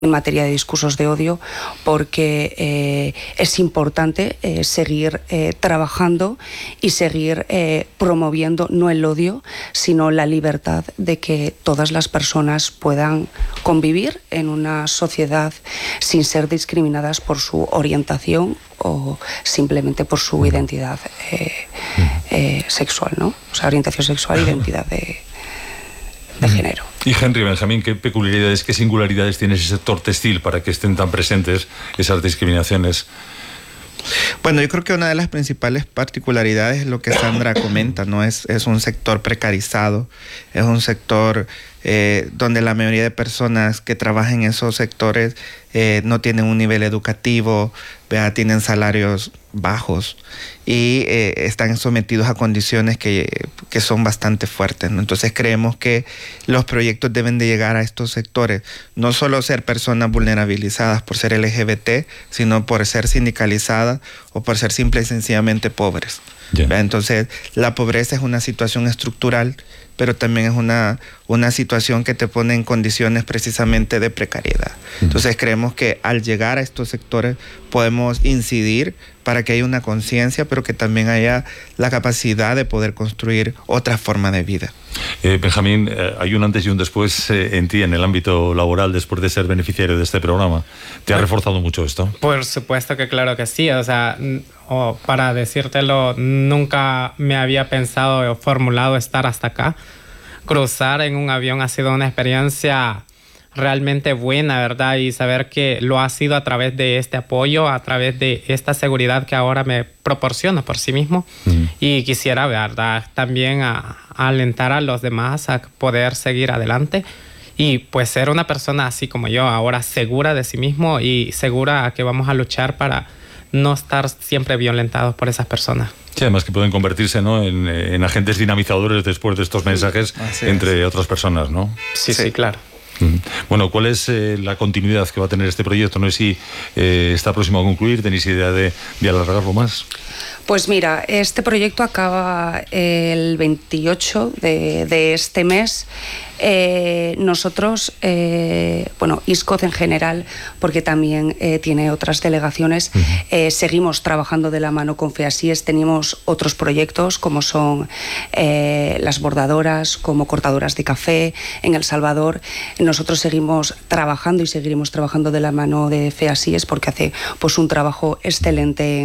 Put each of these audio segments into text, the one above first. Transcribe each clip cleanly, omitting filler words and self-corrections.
en materia de discursos de odio, porque es importante seguir trabajando y seguir promoviendo no el odio, sino la libertad de que todas las personas puedan convivir en una sociedad sin ser discriminadas por su orientación o simplemente por su identidad sexual, ¿no? O sea, orientación sexual, identidad de género. Y Henry, Benjamín, ¿qué peculiaridades, qué singularidades tiene ese sector textil para que estén tan presentes esas discriminaciones? Bueno, yo creo que una de las principales particularidades es lo que Sandra comenta, ¿no? Es un sector precarizado, es un sector donde la mayoría de personas que trabajan en esos sectores no tienen un nivel educativo, tienen salarios bajos y están sometidos a condiciones que son bastante fuertes, ¿no? Entonces creemos que los proyectos deben de llegar a estos sectores, no solo ser personas vulnerabilizadas por ser LGBT, sino por ser sindicalizadas o por ser simple y sencillamente pobres. Entonces la pobreza es una situación estructural, pero también es una situación que te pone en condiciones precisamente de precariedad. Entonces creemos que al llegar a estos sectores podemos incidir para que haya una conciencia, pero que también haya la capacidad de poder construir otra forma de vida. Benjamín, hay un antes y un después en ti, en el ámbito laboral, después de ser beneficiario de este programa. ¿Te ha reforzado mucho esto? Por supuesto que claro que sí. O sea, para decírtelo, nunca me había pensado o formulado estar hasta acá. Cruzar en un avión ha sido una experiencia realmente buena, ¿verdad? Y saber que lo ha sido a través de este apoyo, a través de esta seguridad que ahora me proporciona por sí mismo. Y quisiera, ¿verdad?, también a alentar a los demás a poder seguir adelante y pues ser una persona así como yo, ahora segura de sí mismo y segura a que vamos a luchar para no estar siempre violentados por esas personas. Sí, además que pueden convertirse, ¿no?, en agentes dinamizadores después de estos mensajes entre otras personas, ¿no? Sí, claro. Bueno, ¿cuál es la continuidad que va a tener este proyecto? No sé si está próximo a concluir, ¿tenéis idea de alargarlo más? Pues mira, este proyecto acaba el 28 de este mes. Nosotros, bueno, ISCOD en general, porque también tiene otras delegaciones, seguimos trabajando de la mano con FEASIES. Tenemos otros proyectos como son las bordadoras, como cortadoras de café en El Salvador. Nosotros seguimos trabajando y seguiremos trabajando de la mano de FEASIES porque hace pues un trabajo excelente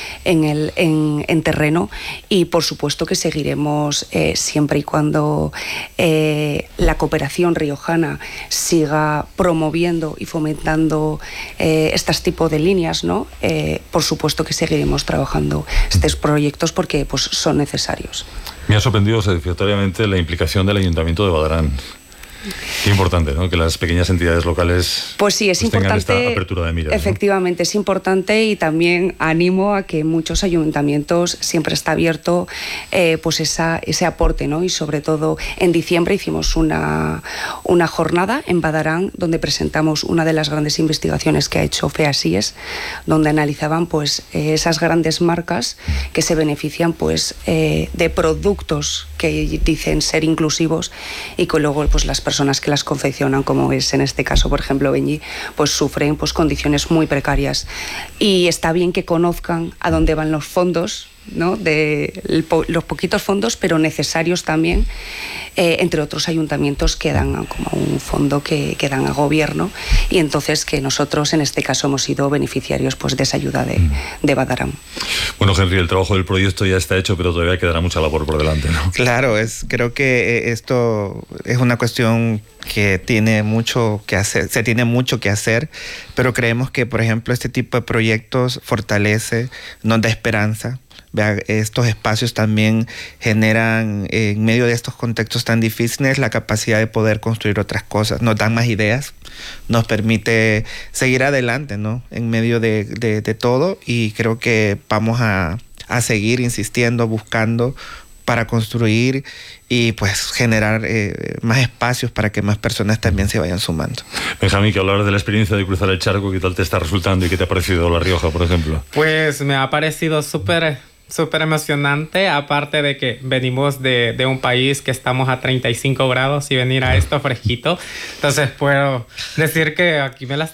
en terreno, y por supuesto que seguiremos siempre y cuando la cooperación riojana siga promoviendo y fomentando estos tipos de líneas, ¿no? Por supuesto que seguiremos trabajando estos proyectos porque pues, son necesarios. Me ha sorprendido satisfactoriamente la implicación del Ayuntamiento de Badarán. Qué importante, ¿no?, que las pequeñas entidades locales pues sí, es importante, tengan esta apertura de miras, efectivamente, ¿no? Es importante, y también animo a que muchos ayuntamientos siempre está abierto pues ese aporte, ¿no? Y sobre todo en diciembre hicimos una jornada en Badarán donde presentamos una de las grandes investigaciones que ha hecho FEASIES, donde analizaban pues esas grandes marcas que se benefician pues de productos que dicen ser inclusivos y que luego pues las personas que las confeccionan, como es en este caso, por ejemplo, Benji, pues sufren pues condiciones muy precarias. Y está bien que conozcan a dónde van los fondos, ¿no?, los poquitos fondos, pero necesarios también, entre otros ayuntamientos que dan como un fondo que dan a gobierno, y entonces que nosotros en este caso hemos sido beneficiarios pues de esa ayuda de Badarán. Bueno, Henry, el trabajo del proyecto ya está hecho, pero todavía quedará mucha labor por delante, ¿no? Claro, creo que esto es una cuestión que tiene mucho que hacer, se tiene mucho que hacer, pero creemos que, por ejemplo, este tipo de proyectos fortalece, nos da esperanza. Estos espacios también generan, en medio de estos contextos tan difíciles, la capacidad de poder construir otras cosas. Nos dan más ideas, nos permite seguir adelante, ¿no?, en medio de todo, y creo que vamos a seguir insistiendo, buscando para construir y pues generar más espacios para que más personas también se vayan sumando. Benjamín, que hablar de la experiencia de cruzar el charco, ¿qué tal te está resultando y qué te ha parecido La Rioja, por ejemplo? Pues me ha parecido súper súper emocionante, aparte de que venimos de un país que estamos a 35 grados y venir a esto fresquito. Entonces puedo decir que aquí me la